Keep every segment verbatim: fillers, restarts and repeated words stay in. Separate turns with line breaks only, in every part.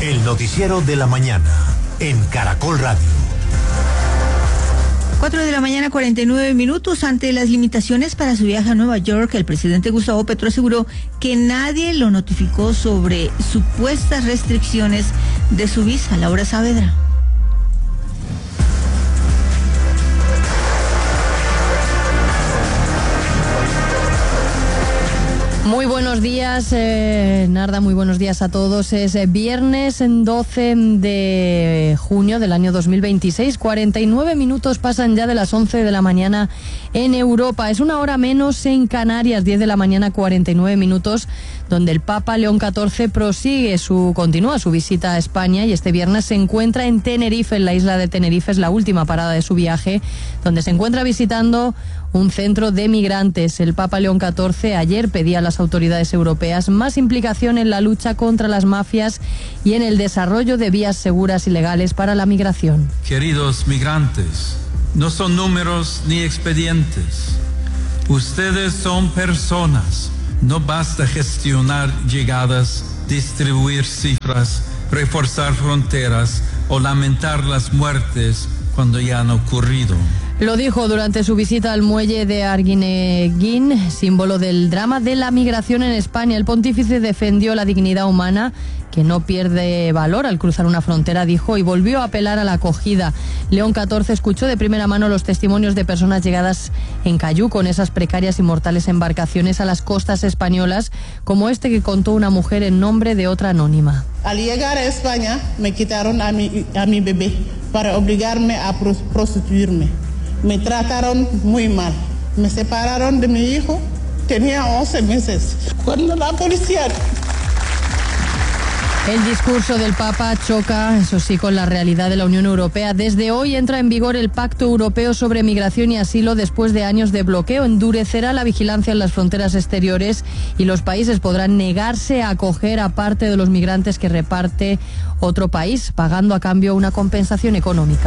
El noticiero de la mañana en Caracol Radio.
cuatro de la mañana, cuarenta y nueve minutos. Ante las limitaciones para su viaje a Nueva York, el presidente Gustavo Petro aseguró que nadie lo notificó sobre supuestas restricciones de su visa. Laura Saavedra.
Muy buenos días, eh, Narda, muy buenos días a todos. Es eh, viernes doce de junio del año dos mil veintiséis, cuarenta y nueve minutos pasan ya de las once de la mañana en Europa. Es una hora menos en Canarias, diez de la mañana, cuarenta y nueve minutos, donde el Papa León catorce prosigue su, continúa su visita a España y este viernes se encuentra en Tenerife, en la isla de Tenerife, es la última parada de su viaje, donde se encuentra visitando un centro de migrantes. El Papa León catorce ayer pedía a las autoridades europeas más implicación en la lucha contra las mafias y en el desarrollo de vías seguras y legales para la migración.
Queridos migrantes, no son números ni expedientes. Ustedes son personas. No basta gestionar llegadas, distribuir cifras, reforzar fronteras o lamentar las muertes cuando ya han ocurrido.
Lo dijo durante su visita al muelle de Arguineguín, símbolo del drama de la migración en España. El pontífice defendió la dignidad humana, que no pierde valor al cruzar una frontera, dijo, y volvió a apelar a la acogida. León catorce escuchó de primera mano los testimonios de personas llegadas en cayú con esas precarias y mortales embarcaciones a las costas españolas, como este que contó una mujer en nombre de otra anónima.
Al llegar a España me quitaron a mi, a mi bebé para obligarme a prostituirme. Me trataron muy mal. Me separaron de mi hijo. Tenía once meses. Cuando la policía...
El discurso del Papa choca, eso sí, con la realidad de la Unión Europea. Desde hoy entra en vigor el Pacto Europeo sobre Migración y Asilo después de años de bloqueo. Endurecerá la vigilancia en las fronteras exteriores y los países podrán negarse a acoger a parte de los migrantes que reparte otro país, pagando a cambio una compensación económica.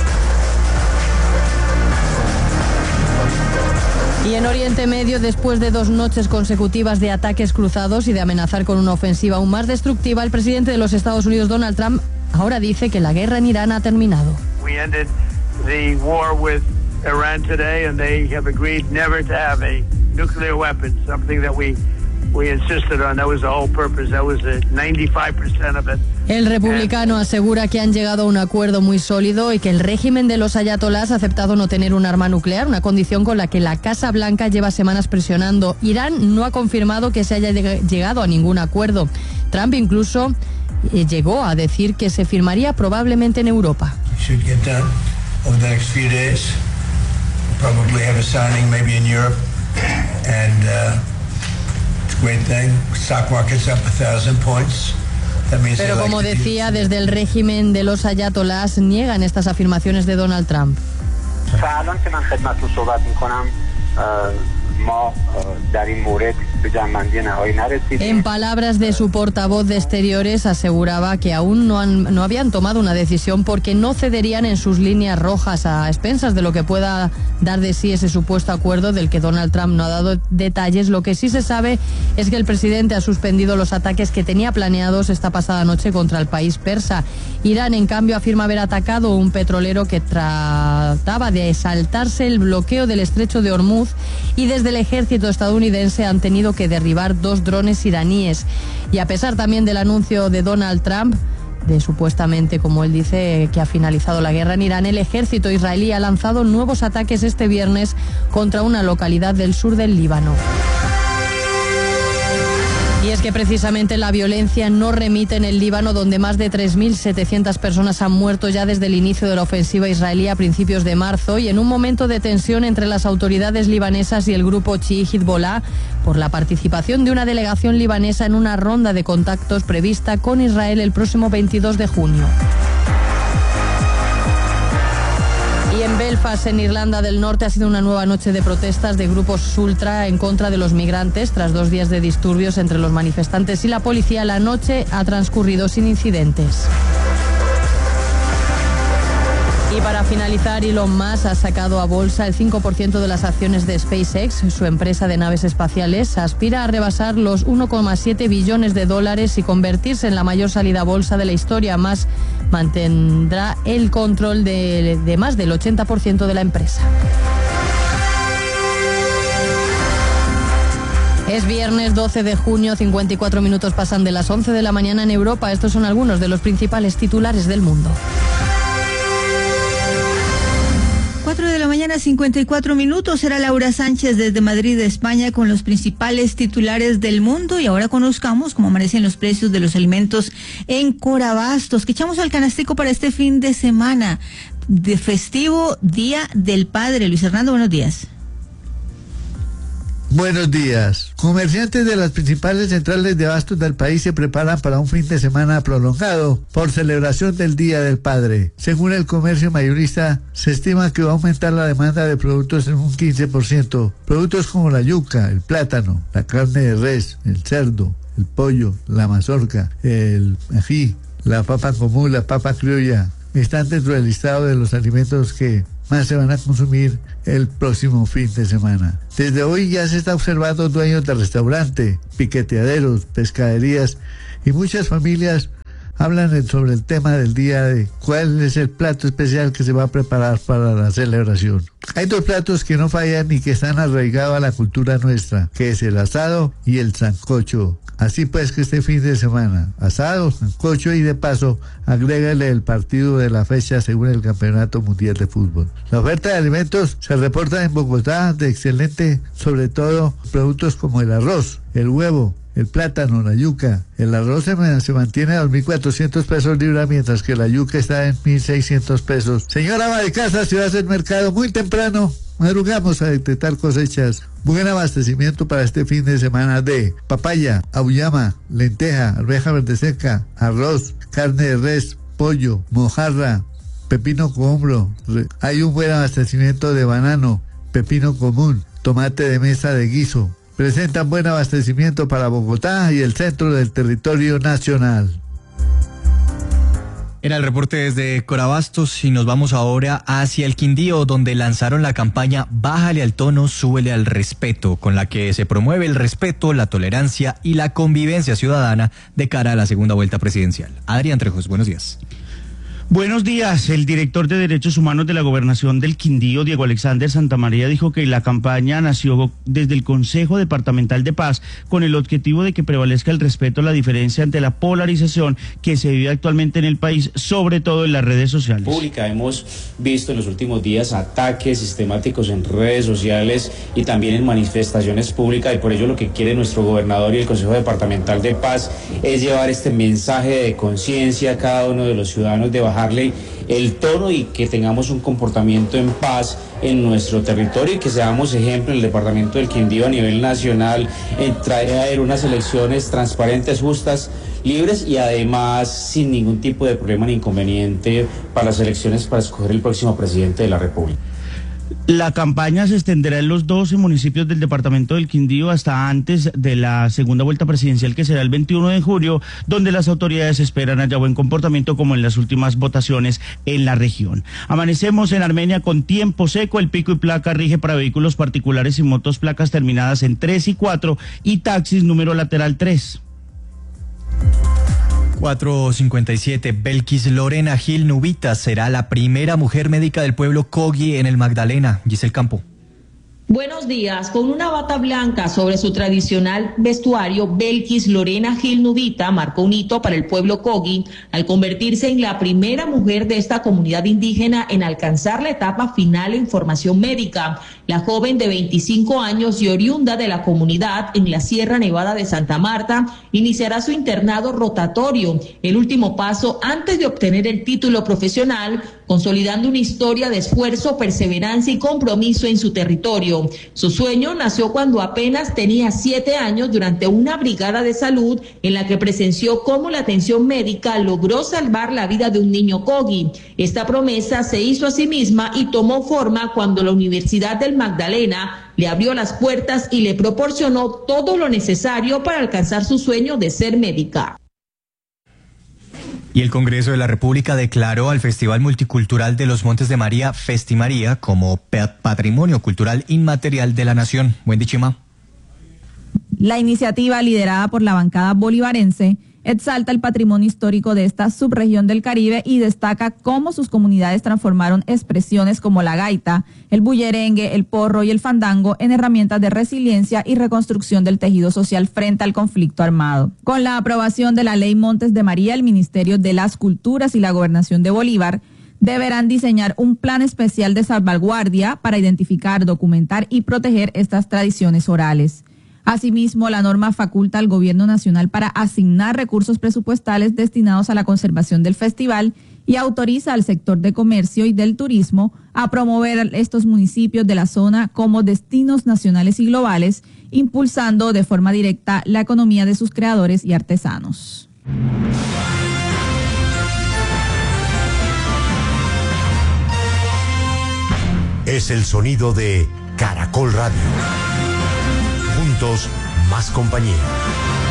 Y en Oriente Medio, después de dos noches consecutivas de ataques cruzados y de amenazar con una ofensiva aún más destructiva, el presidente de los Estados Unidos, Donald Trump, ahora dice que la guerra en Irán ha terminado.
We ended the war with Iran today and they have agreed never to have a nuclear weapon, something that we we insisted on. That was the whole purpose. That was the ninety-five percent of it.
El republicano asegura que han llegado a un acuerdo muy sólido y que el régimen de los ayatolás ha aceptado no tener un arma nuclear, una condición con la que la Casa Blanca lleva semanas presionando. Irán no ha confirmado que se haya llegado a ningún acuerdo. Trump incluso eh, llegó a decir que se firmaría probablemente en Europa. Pero como decía, desde el régimen de los ayatolás niegan estas afirmaciones de Donald Trump. En palabras de su portavoz de Exteriores, aseguraba que aún no, han, no habían tomado una decisión porque no cederían en sus líneas rojas a expensas de lo que pueda dar de sí ese supuesto acuerdo del que Donald Trump no ha dado detalles. Lo que sí se sabe es que el presidente ha suspendido los ataques que tenía planeados esta pasada noche contra el país persa. Irán, en cambio, afirma haber atacado un petrolero que trataba de saltarse el bloqueo del estrecho de Hormuz y desde el ejército estadounidense han tenido que derribar dos drones iraníes. Y a pesar también del anuncio de Donald Trump de supuestamente, como él dice, que ha finalizado la guerra en Irán, el ejército israelí ha lanzado nuevos ataques este viernes contra una localidad del sur del Líbano. Y es que precisamente la violencia no remite en el Líbano, donde más de tres mil setecientas personas han muerto ya desde el inicio de la ofensiva israelí a principios de marzo, y en un momento de tensión entre las autoridades libanesas y el grupo chií Hezbollah por la participación de una delegación libanesa en una ronda de contactos prevista con Israel el próximo veintidós de junio. Y en Belfast, en Irlanda del Norte, ha sido una nueva noche de protestas de grupos ultra en contra de los migrantes. Tras dos días de disturbios entre los manifestantes y la policía, la noche ha transcurrido sin incidentes. Y para finalizar, Elon Musk ha sacado a bolsa el cinco por ciento de las acciones de SpaceX. Su empresa de naves espaciales aspira a rebasar los uno coma siete billones de dólares y convertirse en la mayor salida a bolsa de la historia. Musk mantendrá el control de, de más del ochenta por ciento de la empresa. Es viernes doce de junio, cincuenta y cuatro minutos pasan de las once de la mañana en Europa. Estos son algunos de los principales titulares del mundo.
cuatro de la mañana, cincuenta y cuatro minutos. Era Laura Sánchez desde Madrid, España, con los principales titulares del mundo. Y ahora conozcamos cómo amanecen los precios de los alimentos en Corabastos, que echamos al canastico para este fin de semana de festivo Día del Padre. Luis Hernando, buenos días.
Buenos días. Comerciantes de las principales centrales de abastos del país se preparan para un fin de semana prolongado por celebración del Día del Padre. Según el comercio mayorista, se estima que va a aumentar la demanda de productos en un quince por ciento. Productos como la yuca, el plátano, la carne de res, el cerdo, el pollo, la mazorca, el ají, la papa común, la papa criolla, están dentro del listado de los alimentos que más se van a consumir el próximo fin de semana. Desde hoy ya se está observando dueños de restaurante, piqueteaderos, pescaderías y muchas familias hablan sobre el tema del día de cuál es el plato especial que se va a preparar para la celebración. Hay dos platos que no fallan y que están arraigados a la cultura nuestra, que es el asado y el sancocho. Así pues que este fin de semana, asado, sancocho y de paso, agrégale el partido de la fecha según el Campeonato Mundial de Fútbol. La oferta de alimentos se reporta en Bogotá de excelente, sobre todo productos como el arroz, el huevo, el plátano, la yuca. El arroz se, se mantiene a dos mil cuatrocientos pesos libra, mientras que la yuca está en mil seiscientos pesos. Señora ama de casa, si vas al mercado muy temprano, madrugamos a detectar cosechas. Buen abastecimiento para este fin de semana de papaya, auyama, lenteja, arveja verde seca, arroz, carne de res, pollo, mojarra, pepino cohombro. Hay un buen abastecimiento de banano, pepino común, tomate de mesa de guiso. Presentan buen abastecimiento para Bogotá y el centro del territorio nacional.
Era el reporte desde Corabastos y nos vamos ahora hacia el Quindío, donde lanzaron la campaña Bájale al tono, súbele al respeto, con la que se promueve el respeto, la tolerancia y la convivencia ciudadana de cara a la segunda vuelta presidencial. Adrián Trejos, buenos días.
Buenos días. El director de Derechos Humanos de la Gobernación del Quindío, Diego Alexander Santamaría, dijo que la campaña nació desde el Consejo Departamental de Paz con el objetivo de que prevalezca el respeto a la diferencia ante la polarización que se vive actualmente en el país, sobre todo en las redes sociales.
Pública, hemos visto en los últimos días ataques sistemáticos en redes sociales y también en manifestaciones públicas, y por ello lo que quiere nuestro gobernador y el Consejo Departamental de Paz es llevar este mensaje de conciencia a cada uno de los ciudadanos, de bajar el tono y que tengamos un comportamiento en paz en nuestro territorio y que seamos ejemplo en el departamento del Quindío a nivel nacional en traer unas elecciones transparentes, justas, libres y además sin ningún tipo de problema ni inconveniente para las elecciones para escoger el próximo presidente de la República.
La campaña se extenderá en los doce municipios del departamento del Quindío hasta antes de la segunda vuelta presidencial, que será el veintiuno de julio, donde las autoridades esperan haya buen comportamiento como en las últimas votaciones en la región. Amanecemos en Armenia con tiempo seco, el pico y placa rige para vehículos particulares y motos placas terminadas en tres y cuatro y taxis número lateral tres.
cuatro cincuenta y siete. Belkis Lorena Gil Nubita será la primera mujer médica del pueblo Kogi en el Magdalena. Giselle Campo.
Buenos días. Con una bata blanca sobre su tradicional vestuario, Belkis Lorena Gil Nubita marcó un hito para el pueblo Kogi al convertirse en la primera mujer de esta comunidad indígena en alcanzar la etapa final en formación médica. La joven de veinticinco años y oriunda de la comunidad en la Sierra Nevada de Santa Marta iniciará su internado rotatorio, el último paso antes de obtener el título profesional, consolidando una historia de esfuerzo, perseverancia y compromiso en su territorio. Su sueño nació cuando apenas tenía siete años durante una brigada de salud en la que presenció cómo la atención médica logró salvar la vida de un niño Kogi. Esta promesa se hizo a sí misma y tomó forma cuando la Universidad del Magdalena le abrió las puertas y le proporcionó todo lo necesario para alcanzar su sueño de ser médica.
Y el Congreso de la República declaró al Festival Multicultural de los Montes de María, Festimaría, como Patrimonio Cultural Inmaterial de la Nación. Buen día, Chima.
La iniciativa, liderada por la bancada bolivarense, exalta el patrimonio histórico de esta subregión del Caribe y destaca cómo sus comunidades transformaron expresiones como la gaita, el bullerengue, el porro y el fandango en herramientas de resiliencia y reconstrucción del tejido social frente al conflicto armado. Con la aprobación de la Ley Montes de María, el Ministerio de las Culturas y la Gobernación de Bolívar deberán diseñar un plan especial de salvaguardia para identificar, documentar y proteger estas tradiciones orales. Asimismo, la norma faculta al Gobierno Nacional para asignar recursos presupuestales destinados a la conservación del festival y autoriza al sector de comercio y del turismo a promover estos municipios de la zona como destinos nacionales y globales, impulsando de forma directa la economía de sus creadores y artesanos.
Es el sonido de Caracol Radio. Juntos, más compañía.